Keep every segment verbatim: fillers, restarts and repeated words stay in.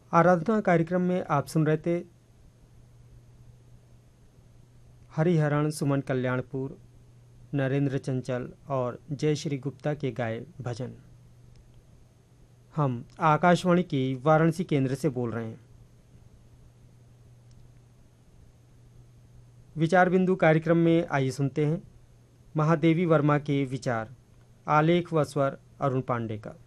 आराधना कार्यक्रम में आप सुन रहे थे हरिहरण, सुमन कल्याणपुर, नरेंद्र चंचल और जय श्री गुप्ता के गाए भजन। हम आकाशवाणी की वाराणसी केंद्र से बोल रहे हैं। विचार बिंदु कार्यक्रम में आइए सुनते हैं महादेवी वर्मा के विचार, आलेख व स्वर अरुण पांडे का।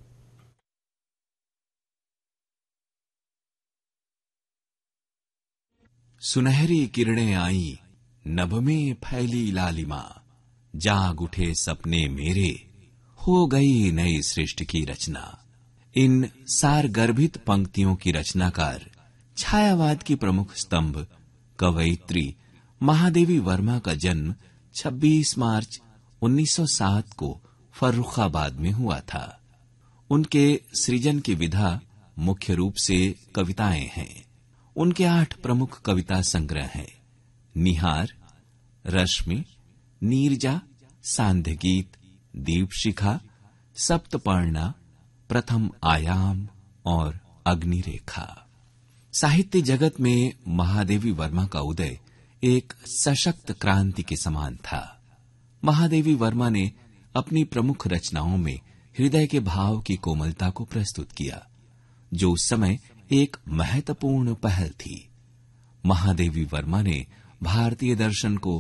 सुनहरी किरणें आई, नभ में फैली लालिमा, जाग उठे सपने मेरे, हो गई नई सृष्टि की रचना। इन सारगर्भित पंक्तियों की रचनाकार, छायावाद की प्रमुख स्तंभ कवयित्री महादेवी वर्मा का जन्म छब्बीस मार्च उन्नीस सौ सात को फर्रुखाबाद में हुआ था। उनके सृजन की विधा मुख्य रूप से कविताएं हैं। उनके आठ प्रमुख कविता संग्रह हैं: निहार, रश्मि, नीरजा, सांध्य गीत, दीपशिखा, सप्तपर्णा, प्रथम आयाम और अग्निरेखा। साहित्य जगत में महादेवी वर्मा का उदय एक सशक्त क्रांति के समान था। महादेवी वर्मा ने अपनी प्रमुख रचनाओं में हृदय के भाव की कोमलता को प्रस्तुत किया, जो उस समय एक महत्वपूर्ण पहल थी। महादेवी वर्मा ने भारतीय दर्शन को